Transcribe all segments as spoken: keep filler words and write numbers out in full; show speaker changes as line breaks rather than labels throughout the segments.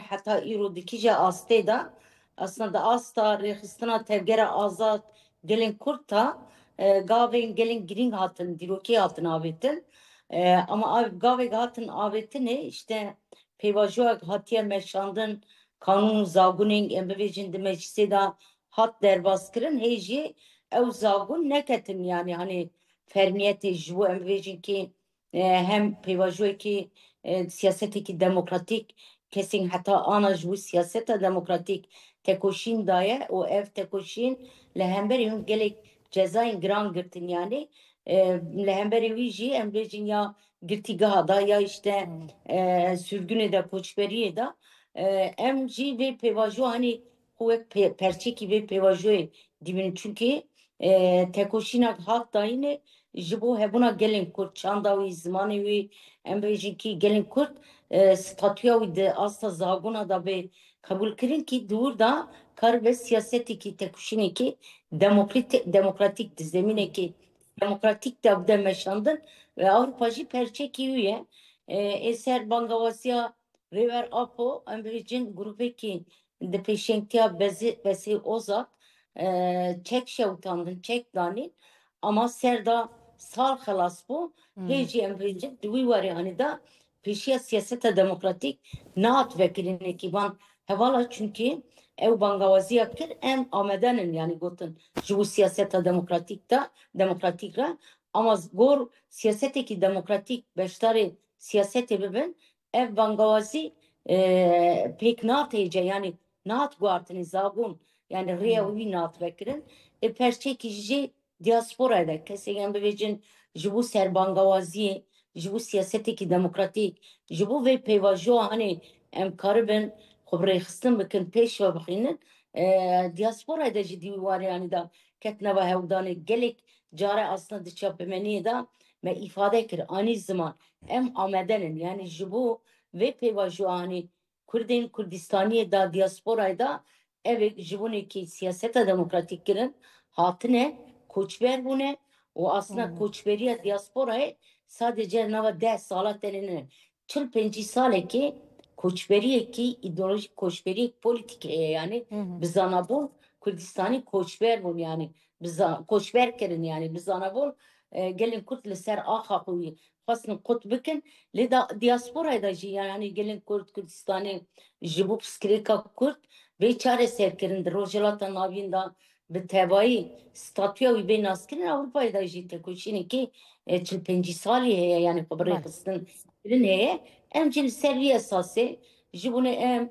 hatta irodikije aste da aslında asta rexistana tevgera azat gelin kurta gavin gelin giring hatın diroki hatın avetin. E, ama av- gavin hatın avetini işte peyvajoak hatiye meşandın kanun zaguning embevecin meclise da hat derbaskırın heji ev zagun neketin yani hani fermiyeti jvu embevecin ki e, hem peyvajoak ki e, siyaseti demokratik kesin hatta ana jvu siyasete demokratik tekoşin daye o ev tekoşin lehemberi gelek cezayın gran girtin yani e, lehemberi viji embevecin ya girtigaha da ya işte
Hmm.
e, sürgüne de koçberiye de e, em jî ve pevaju hani kuvvet pe, perçeki ve pevaju dibin çünkü e, tekoşinak hak da yine jibo hebuna gelin kurt çanda ve zamanı ve em bejin ki gelin kurt e, statüya ve de asta zaguna da be kabul kirin ki dur da kar ve siyaseti ki tekoşini ki demokratik demokratik zemine ki demokratik de de meşandın ve Avrupacı perçeki üye e, eser bangavasya River Apo Americin grupeki de peşentiya bezi besi ozak e, çek şevtandın çek dani ama serda sal halas bu
Hmm.
heci Americin duvi var yani da peşiya siyasete demokratik naat vekilini ki ban hevala çünkü ev bangavaziya kir em amedenin yani gotun ju siyasete demokratik da demokratik ra ama gor siyaseteki demokratik beştari siyasete bibin ev bangavazi e, pek naat hece yani naat guartini zagun yani riya
Hmm.
uvi naat vekirin e perçeki jiji diaspora da kesegen bevecin jibu ser bangavazi jibu siyaseteki demokratik jibu ve pevajo hani em karibin خبري خصن بكن بيش وبخينن diaspora da ciddi var yani da ketne ve hevdanı gelek care aslında dışa bemeni da me ifade kir ani zaman em amedenin yani jibu ve pevaju hani Kurdin Kurdistaniye da diaspora da evet jibuni ki siyasete demokratik kirin hatine koçber bu ne o aslında
Hmm.
koçberiye diasporaya sadece nava de salat elinin çıl penci sale ki koçberiye ki ideolojik koçberiye politikaya yani
Hmm.
biz bu Kurdistani koçber bu yani biz koçber kerin yani biz bu e, gelin Kürt li ser axa kuyi fasın kut bikin li da diaspora da jî yani gelin Kürt Kurdistani ji bu psikrika Kürt ve çare serkirin rojelata navîn bi tebayî statüya wî bê naskirin Avrupayê da jî tekoşînê ki e, çil pêncî salî heye yani xeberê
Vale.
xistin kirin heye em jî li ser vî esasê ji bunê em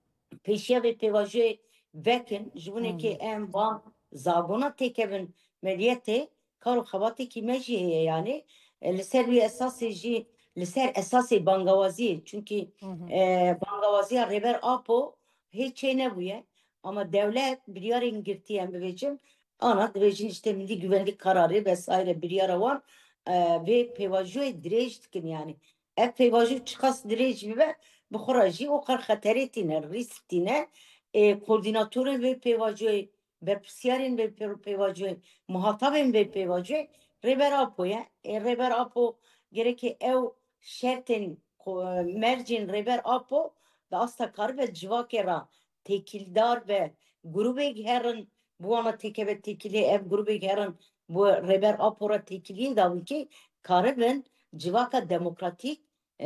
peşiya ve pevajê vekin ji bunê ki
Hmm.
em van zagona têkevin meliyetê kar û xebatekî me jî heye yani e, li ser vî esasê jî li ser esasê bangawaziyê çünkü
Hmm.
e, bangawaziya Rêber Apo hiç şey nebûye ama devlet biryarên girtiye em bibêjin ana dibêjin işte milli güvenlik kararı vesaire biryara wan e, vê pêvajoyê dirêj dikin yani ev pêvajo çiqas dirêj bibe bi xwe re jî o qar xeterê tîne rîsk tîne e, koordinatörên vê pêvajoyê berpirsiyarên vê pê- pêvajoyê muhatabên vê pêvajoyê Rêber Apo ye e, Rêber Apo gereke ew şertên ko- mercên Rêber Apo da asta karibe civakê ra têkildar ve grubek herin bu wana têkeve têkilê ev grubek herin bu Rêber Apo ra têkiliyê dawî ki karibin civaka demokratik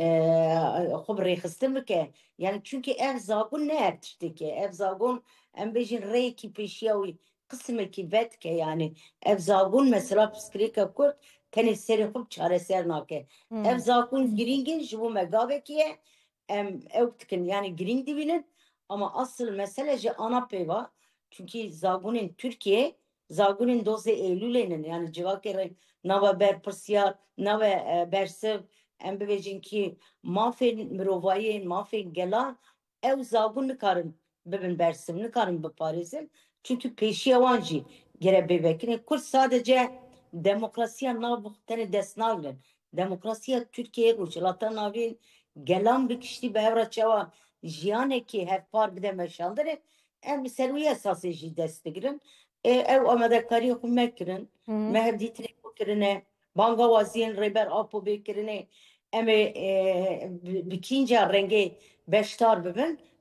خب ریخستن بکه یعنی چونکه اف زاگون نه ارتشته که اف زاگون ام بیجین ری کی پیشیاوی قسمه کی vet که yani ev zagun mesela psikrika kurt teni seri خوب çare ser nake ev
Hmm.
zagun giringin jibu megave kiye em ev tikin yani giring dibinin ama asıl mesele je ana peva çünkü zagunin Türkiye zagunin doze Eylül'enin yani civakere nava ber persiyar nava e, bersev em bibêjin ki mafên mirovayên mafên gela ew zagun nikarin bibin bersim nikarin biparêzin çünkü pêşiya wan jî gere bêvekinê Kurd sadece demokrasiya nav tenê dest nagirin demokrasiya Türkiye rojhilata navîn gelan bikiştî bi hev re çawa jiyanekî hevpar bide meşandire em bi ser wî esasê jî dest digirin e, ew amadekariyê xwe me kirin
Hmm.
me hev dîtinê xwe kirine bangawaziyên Rêber Apo bê kirine em ê e, bi kinca rengê beşdar bibin